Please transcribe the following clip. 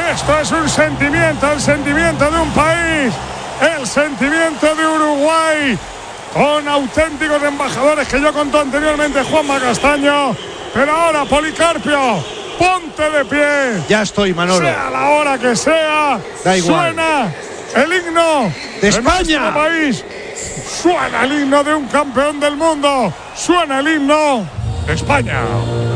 Esto es un sentimiento, el sentimiento de un país, el sentimiento de Uruguay, con auténticos embajadores que yo conté anteriormente, Juanma Castaño, pero ahora Policarpio, ponte de pie. Ya estoy, Manolo. Sea la hora que sea, da igual. Suena el himno de España. Nuestro país. Suena el himno de un campeón del mundo. Suena el himno de España.